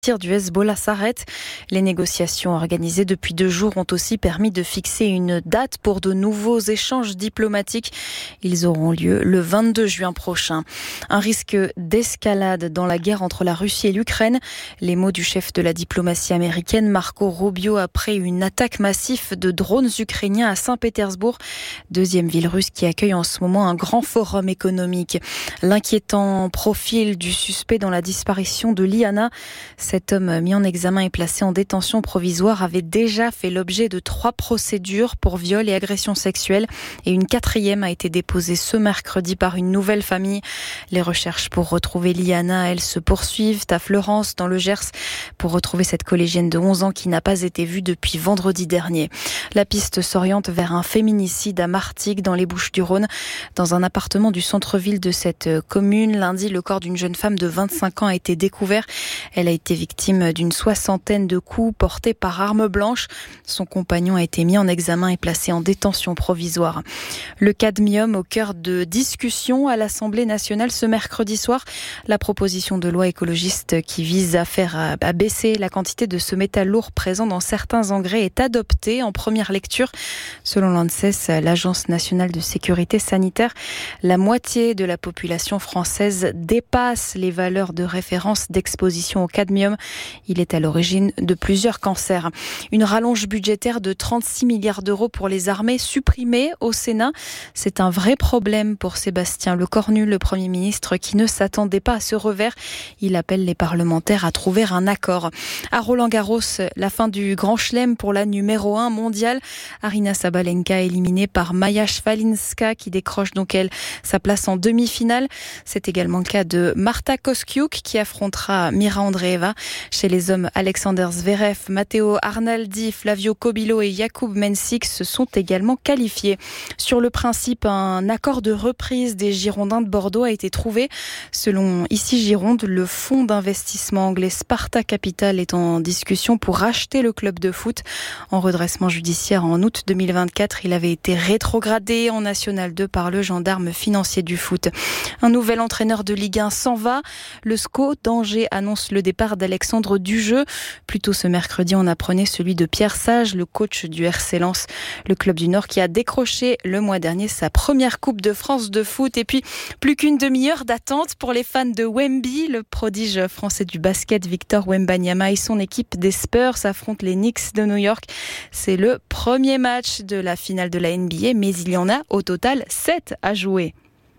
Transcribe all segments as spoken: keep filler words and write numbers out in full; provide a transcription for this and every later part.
tirs du Hezbollah s'arrêtent. Les négociations organisées depuis deux jours ont aussi permis de fixer une date pour de nouveaux échanges diplomatiques. Ils auront lieu le vingt-deux juin prochain. Un risque d'escalade dans la guerre entre la Russie et l'Ukraine. Les mots du chef de la diplomatie américaine, Marco Rubio, après une attaque massive de drones ukrainiens à Saint-Pétersbourg, deuxième ville russe qui accueille en ce moment un grand forum économique. L'inquiétant profil du suspect dans la disparition de Liana. Cet homme mis en examen et placé en détention provisoire avait déjà fait l'objet de trois procédures pour viol et agression sexuelle et une quatrième a été déposée ce mercredi par une nouvelle famille. Les recherches pour retrouver Liana, elles se poursuivent à Fleurance dans le Gers pour retrouver cette collégienne de onze ans qui n'a pas été vue depuis vendredi dernier. La piste s'oriente vers un féminicide à Martigues dans les Bouches-du-Rhône. Dans un appartement du centre-ville de cette commune, lundi, le corps d'une jeune femme de vingt-cinq ans a été découvert. Elle a été victime d'une soixantaine de coups portés par arme blanche. Son compagnon a été mis en examen et placé en détention provisoire. Le cadmium au cœur de discussions à l'Assemblée nationale ce mercredi soir. La proposition de loi écologiste qui vise à faire à baisser la quantité de ce métal lourd présent dans certains engrais est adoptée en première lecture. Selon l'ANSES, l'Agence nationale de sécurité sanitaire, la moitié de la population française dépasse les valeurs de référence d'exposition au cadmium. Il est à l'origine de plusieurs cancers. Une rallonge budgétaire de trente-six milliards d'euros pour les armées supprimée au Sénat. C'est un vrai problème pour Sébastien Lecornu, le Premier ministre, qui ne s'attendait pas à ce revers. Il appelle les parlementaires à trouver un accord. À Roland-Garros, la fin du Grand Chelem pour la numéro un mondiale. Aryna Sabalenka éliminée par Maja Svalinska qui décroche donc elle sa place en demi-finale. C'est également le cas de Marta Kostyuk qui affrontera Mira Andreeva. Chez les hommes, Alexander Zverev, Matteo Arnaldi, Flavio Cobillo et Jakub Mensik se sont également qualifiés. Sur le principe, un accord de reprise des Girondins de Bordeaux a été trouvé. Selon Ici Gironde, le fonds d'investissement anglais Sparta Capital est en discussion pour racheter le club de foot. En redressement judiciaire en août deux mille vingt-quatre, il avait été rétrogradé en National deux par le gendarme financier du foot. Un nouvel entraîneur de Ligue un s'en va. Le S C O d'Angers annonce le départ d'Alexandre Dujeu. Plus tôt ce mercredi, on apprenait celui de Pierre Sage, le coach du R C Lens, le club du Nord qui a décroché le mois dernier sa première Coupe de France de foot. Et puis, plus qu'une demi-heure d'attente pour les fans de Wemby. Le prodige français du basket Victor Wembanyama et son équipe des Spurs affrontent les Knicks de New York. C'est le premier match de la finale de la N B A, mais il y en a au total sept à jouer.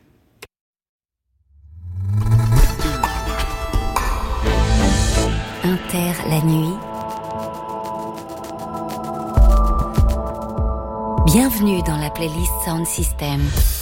Inter la nuit. Bienvenue dans la playlist Sound System.